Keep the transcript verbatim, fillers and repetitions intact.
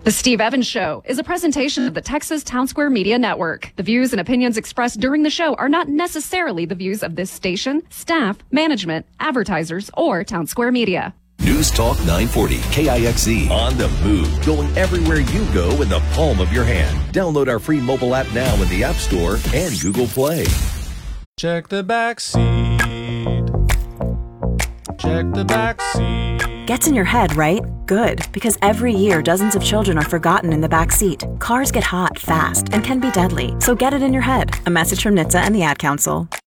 The Steve Evans Show is a presentation of the Texas Town Square Media Network. The views and opinions expressed during the show are not necessarily the views of this station, staff, management, advertisers, or Town Square Media. News Talk nine forty, K I X E, on the move, going everywhere you go in the palm of your hand. Download our free mobile app now in the App Store and Google Play. Check the back seat. Check the back seat. Gets in your head, right? Good, because every year dozens of children are forgotten in the back seat. Cars get hot fast and can be deadly, so get it in your head. A message from N H T S A and the Ad Council.